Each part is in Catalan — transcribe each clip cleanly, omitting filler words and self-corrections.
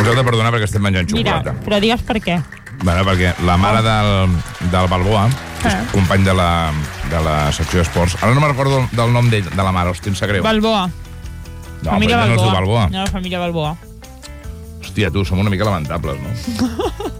Ens heu de perdonar perquè estem menjant xocolata. Mira, però digues per què. Bueno, perquè la mare del Balboa, que és company de la secció d'esports, ara no me'n recordo del nom de la mare, hòstia, em sap greu. Balboa. No, família però no és de Balboa. No, la família Balboa. Hòstia, tu, som una mica lamentables, no?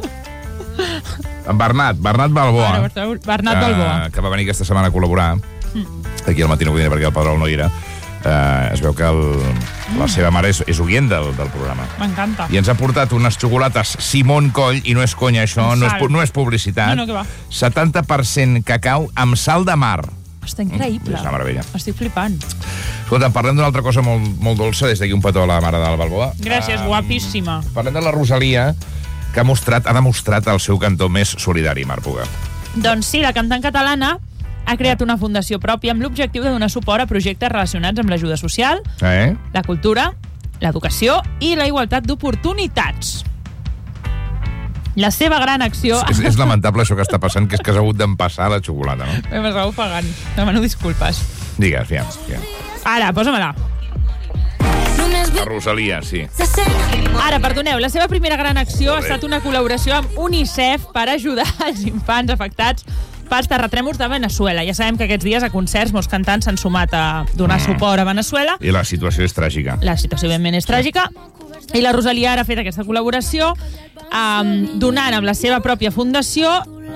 En Bernat Balboa. Bernat Balboa. Que va venir aquesta setmana a col·laborar aquí al Matí Codina perquè el Pedrol no hi era. Es veu que la seva mare és oient del programa. M'encanta. I ens ha portat unes xocolates Simón Coll, i no és conya això, no és publicitat. No, que va. 70% cacau amb sal de mar. Està increïble. És una meravella. Estic flipant. Escolta, parlem d'una altra cosa molt, molt dolça, des d'aquí un petó a la mare del Balboa. Gràcies, guapíssima. Parlem de la Rosalia, que ha demostrat el seu cantó més solidari, Marc Puga. Doncs sí, la cantant catalana ha creat una fundació pròpia amb l'objectiu de donar suport a projectes relacionats amb l'ajuda social, la cultura, l'educació i la igualtat d'oportunitats. La seva gran acció... És lamentable això que està passant, que és que has hagut d'empassar la xocolata, no? M'estava ofegant. Demano disculpes. Digues, fiam. Ara, posa-me-la. La Rosalia, sí. Ara, perdoneu, la seva primera gran acció ha estat una col·laboració amb UNICEF per ajudar els infants afectats pels terratrèmols de Veneçuela. Ja sabem que aquests dies a concerts molts cantants s'han sumat a donar suport a Veneçuela. I la situació és tràgica. La situació, evidentment, és tràgica. I la Rosalia ara ha fet aquesta col·laboració donant amb la seva pròpia fundació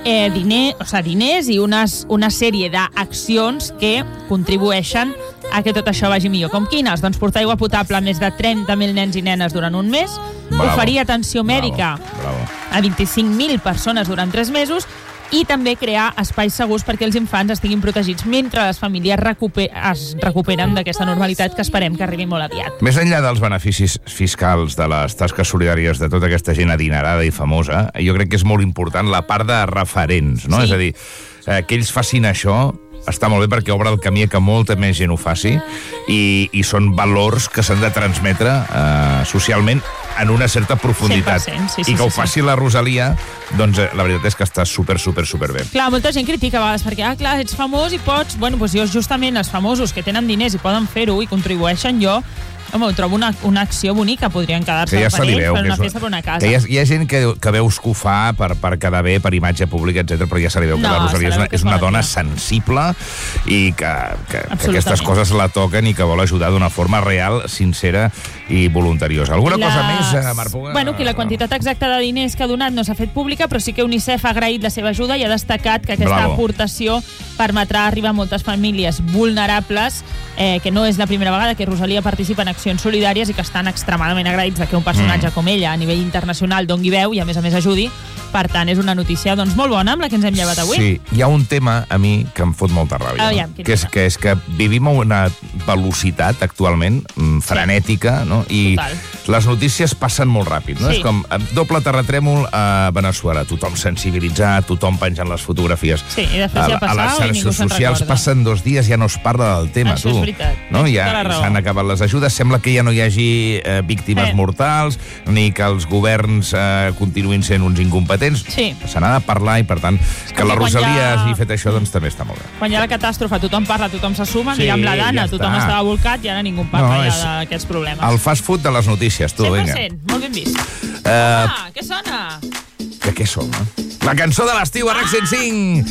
diners i una sèrie d'accions que contribueixen a que tot això vagi millor. Com quines? Doncs portar aigua potable a més de 30.000 nens i nenes durant un mes, oferir atenció mèdica a 25.000 persones durant 3 mesos i també crear espais segurs perquè els infants estiguin protegits mentre les famílies es recuperen d'aquesta normalitat que esperem que arribi molt aviat. Més enllà dels beneficis fiscals de les tasques solidàries de tota aquesta gent adinerada i famosa, jo crec que és molt important la part de referents, no? Sí. És a dir, que ells facin això està molt bé perquè obre el camí a que molta més gent ho faci i són valors que s'han de transmetre socialment en una certa profunditat. 100%, I que ho faci la Rosalia, doncs la veritat és que està super bé. Clar, molta gent critica a vegades perquè, clar, ets famós i pots... Bueno, doncs jo justament els famosos que tenen diners i poden fer-ho i contribueixen, jo ho trobo una acció bonica, podrien quedar-se ja per ells, per una festa, per una casa. Que hi ha gent que veus que ho fa per quedar bé, per imatge pública, etc, però ja se li veu que la Rosalia és una dona sensible i que aquestes coses la toquen i que vol ajudar d'una forma real, sincera i voluntariosa. Alguna cosa més, Marc Puga? Bueno, que la quantitat exacta de diners que ha donat no s'ha fet pública, però sí que UNICEF ha agraït la seva ajuda i ha destacat que aquesta aportació permetrà arribar a moltes famílies vulnerables, que no és la primera vegada que Rosalia participa en accions solidàries i que estan extremadament agraïts que un personatge com ella a nivell internacional doni veu i a més ajudi. Per tant, és una notícia molt bona amb la que ens hem llevat avui. Sí, hi ha un tema a mi que em fot molta ràbia, que és que vivim a una velocitat actualment frenètica, no? I les notícies passen molt ràpid, no? És com doble terratrèmol a Veneçuela, tothom sensibilitzat, tothom penjant les fotografies. Sí, i després ja ha passat a les xarxes socials passen 2 dies, ja no es parla del tema, tu. Això és veritat. No? Ja s'han acabat les ajudes, sembla que ja no hi hagi víctimes mortals, ni que els governs continuïn sent uns incompetents. Se n'ha de parlar i, per tant, que la Rosalia hagi fet això, doncs també està molt bé. Quan hi ha la catàstrofe, tothom parla, tothom se suma, mira amb la Dana, tothom estava volcat i ara ningú parla d'aquests problemes. El fast food de les notícies, tu, vinga. 100%, molt ben vist. Què sona? Què sona? La cançó de l'estiu a RAC 105.